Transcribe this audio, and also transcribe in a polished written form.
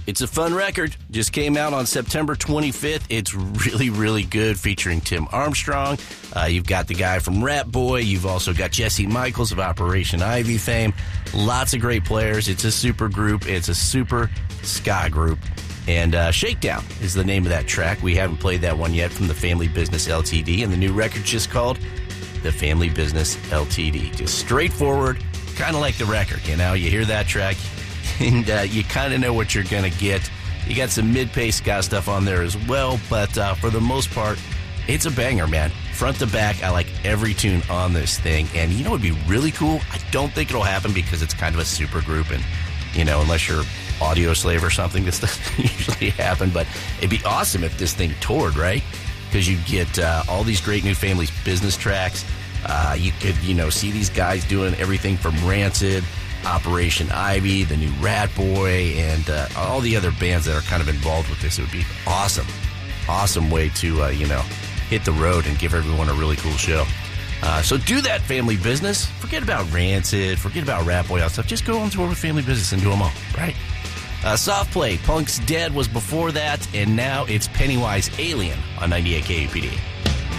It's a fun record. Just came out on September 25th. It's really, really good, featuring Tim Armstrong. You've got the guy from Rat Boy. You've also got Jesse Michaels of Operation Ivy fame. Lots of great players. It's a super group. It's a super ska group. And Shakedown is the name of that track. We haven't played that one yet from the Family Business LTD. And the new record's just called The Family Business LTD. Just straightforward, kind of like the record. You know, you hear that track, and you kind of know what you're going to get. You got some mid-pace ska stuff on there as well, but for the most part, it's a banger, man. Front to back, I like every tune on this thing. And you know what would be really cool? I don't think it'll happen because it's kind of a super group, and, you know, unless you're Audio Slave or something, this doesn't usually happen. But it'd be awesome if this thing toured, right? Because you'd get all these great new Family's Business tracks. You could, you know, see these guys doing everything from Rancid, Operation Ivy, the new Rat Boy, and all the other bands that are kind of involved with this. It would be awesome. Awesome way to, you know, hit the road and give everyone a really cool show. So do that, Family Business. Forget about Rancid, forget about Rat Boy, all stuff. Just go on tour with Family Business and do them all, right? Soft Play, Punk's Dead was before that, and now it's Pennywise Alien on 98 KUPD.